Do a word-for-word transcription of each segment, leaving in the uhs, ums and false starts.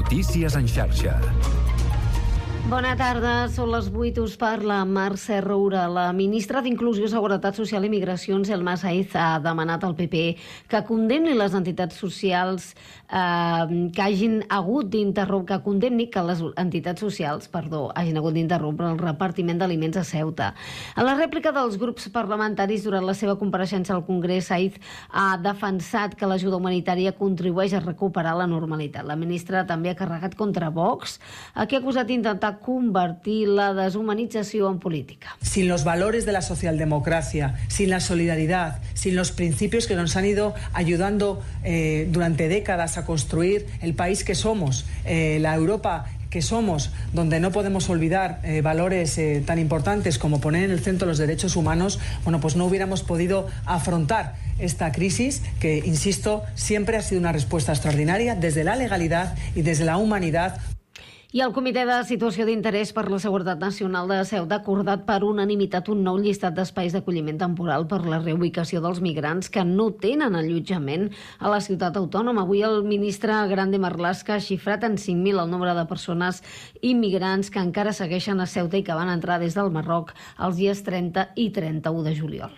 Notícies en xarxa. Bona tarda, són les vuit, us parla Mercè Roura. La ministra d'Inclusió, Seguretat Social i Migracions, Elma Saiz, ha demanat al P P que condemni les entitats socials eh, que hagin hagut d'interrompre, que condemni que les entitats socials, perdó, hagin hagut d'interrompre el repartiment d'aliments a Ceuta. A la rèplica dels grups parlamentaris durant la seva compareixença al Congrés, Saiz ha defensat que l'ajuda humanitària contribueix a recuperar la normalitat. La ministra també ha carregat contra Vox, a qui ha acusat d'intentar convertir la deshumanització en política. Sin los valores de la socialdemocracia, sin la solidaridad, sin los principios que nos han ido ayudando eh, durante décadas a construir el país que somos, eh, la Europa que somos, donde no podemos olvidar eh, valores eh, tan importantes como poner en el centro los derechos humanos, bueno, pues no hubiéramos podido afrontar esta crisis que, insisto, siempre ha sido una respuesta extraordinaria desde la legalidad y desde la humanidad. I el Comitè de Situació d'Interès per la Seguretat Nacional de Ceuta ha acordat per unanimitat un nou llistat d'espais d'acolliment temporal per la reubicació dels migrants que no tenen allotjament a la ciutat autònoma. Avui el ministre Grande Marlaska ha xifrat en cinc mil el nombre de persones immigrants que encara segueixen a Ceuta i que van entrar des del Marroc els dies trenta i trenta-u de juliol.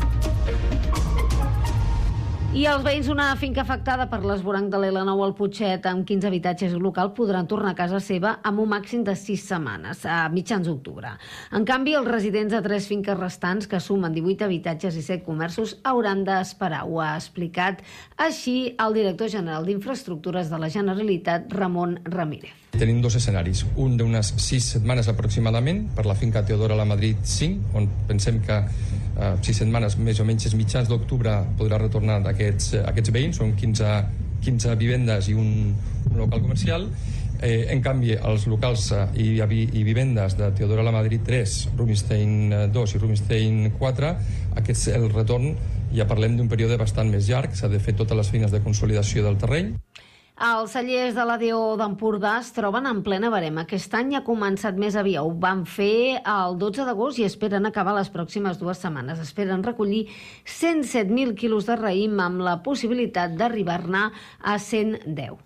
I els veïns d'una finca afectada per l'esvoranc de l'L nou al Putxet amb quinze habitatges local podran tornar a casa seva amb un màxim de sis setmanes, a mitjans d'octubre. En canvi, els residents de tres finques restants, que sumen divuit habitatges i set comerços, hauran d'esperar. Ho ha explicat així el director general d'Infraestructures de la Generalitat, Ramon Ramírez. Tenim dos escenaris, un d'unes sis setmanes aproximadament per la finca Teodora La Madrid cinc, on pensem que eh, sis setmanes més o menys mitjans d'octubre podrà retornar aquests, aquests veïns, són quinze, quinze vivendes i un, un local comercial. Eh, en canvi, els locals eh, i, i vivendes de Teodora La Madrid tres, Rubinstein dos i Rubinstein quatre, aquests, el retorn ja parlem d'un període bastant més llarg, s'ha de fer totes les feines de consolidació del terreny. Els cellers de l'A D O d'Empordà es troben en plena verema. Aquest any ha començat més aviat. Ho van fer el dotze d'agost i esperen acabar les pròximes dues setmanes. Esperen recollir cent set mil quilos de raïm amb la possibilitat d'arribar-ne a cent deu.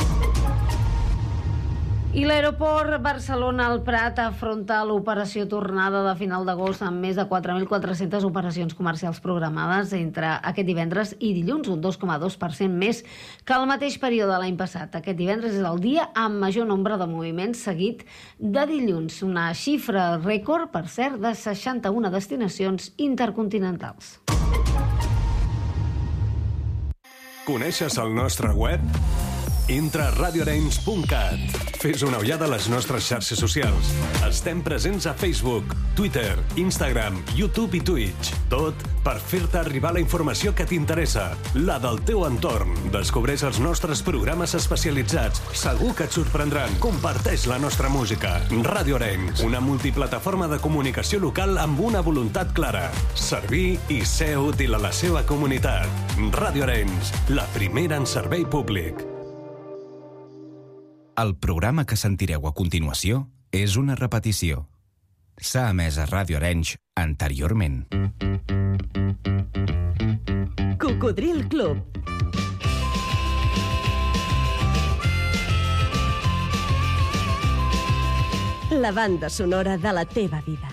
I l'aeroport Barcelona El Prat afronta l'operació tornada de final d'agost amb més de quatre mil quatre-centes operacions comercials programades entre aquest divendres i dilluns, un dos coma dos per cent més que el mateix període l'any passat. Aquest divendres és el dia amb major nombre de moviments seguit de dilluns, una xifra rècord, per cert, de seixanta-una destinacions intercontinentals. Coneixes el nostre web? Entra a radio arenys punt cat. Fes una ullada a les nostres xarxes socials. Estem presents a Facebook, Twitter, Instagram, YouTube i Twitch. Tot per fer-te arribar la informació que t'interessa, la del teu entorn. Descobreix els nostres programes especialitzats. Segur que et sorprendran. Comparteix la nostra música. Ràdio Arenys, una multiplataforma de comunicació local amb una voluntat clara: servir i ser útil a la seva comunitat. Ràdio Arenys, la primera en servei públic. El programa que sentireu a continuació és una repetició. S'ha emès a Ràdio Arenys anteriorment. Cocodril Club. La banda sonora de la teva vida.